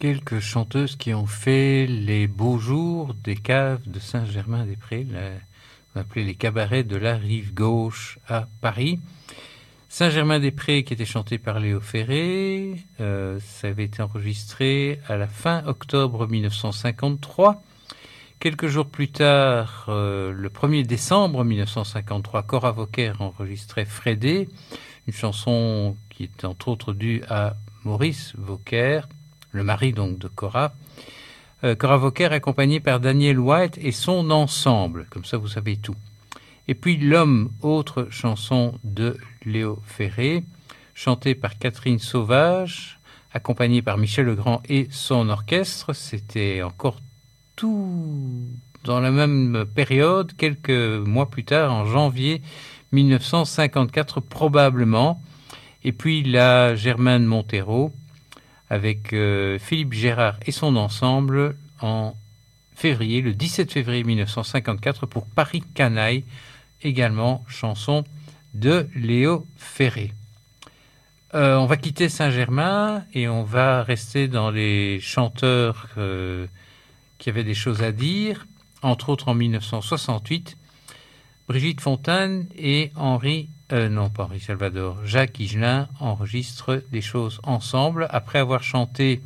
quelques chanteuses qui ont fait les beaux jours des caves de Saint-Germain-des-Prés, on appelait les cabarets de la Rive Gauche à Paris. Saint-Germain-des-Prés qui était chanté par Léo Ferré, ça avait été enregistré à la fin octobre 1953. Quelques jours plus tard, le 1er décembre 1953, Cora Vauquer enregistrait Frédé, une chanson qui est entre autres due à Maurice Vauquer, le mari donc de Cora. Cora Vauquer accompagnée par Daniel White et son ensemble, comme ça vous savez tout. Et puis L'Homme, autre chanson de Léo Ferré, chantée par Catherine Sauvage, accompagnée par Michel Legrand et son orchestre. C'était encore tout dans la même période, quelques mois plus tard, en janvier 1954 probablement. Et puis la Germaine Montero avec Philippe Gérard et son ensemble en février, le 17 février 1954 pour Paris Canaille, également chanson de Léo Ferré. On va quitter Saint-Germain et on va rester dans les chanteurs qui avaient des choses à dire, entre autres en 1968, Brigitte Fontaine et Henri Salvador, Jacques Higelin enregistrent des choses ensemble après avoir chanté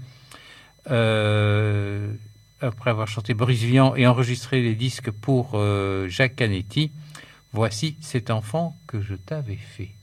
Boris Vian et enregistré les disques pour Jacques Canetti. Voici cet enfant que je t'avais fait.